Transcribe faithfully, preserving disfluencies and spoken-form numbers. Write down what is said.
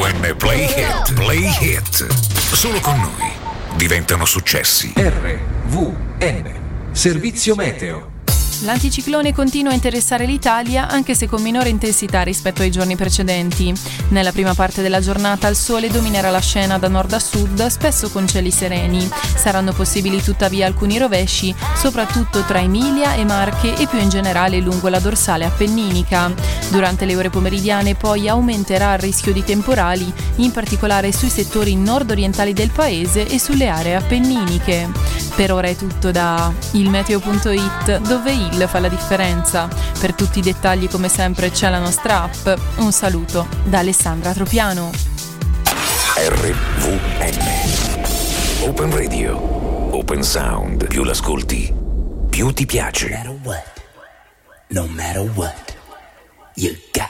V N Play Hit. Play Hit. Solo con noi diventano successi. R V N Servizio Meteo. L'anticiclone continua a interessare l'Italia, anche se con minore intensità rispetto ai giorni precedenti. Nella prima parte della giornata il sole dominerà la scena da nord a sud, spesso con cieli sereni. Saranno possibili tuttavia alcuni rovesci, soprattutto tra Emilia e Marche e più in generale lungo la dorsale appenninica. Durante le ore pomeridiane poi aumenterà il rischio di temporali, in particolare sui settori nord-orientali del paese e sulle aree appenniniche. Per ora è tutto da ilmeteo punto it, dove il fa la differenza. Per tutti i dettagli, come sempre, c'è la nostra app. Un saluto da Alessandra Tropiano. R V N Open Radio, Open Sound. Più l'ascolti, più ti piace. No matter what, no matter what, you got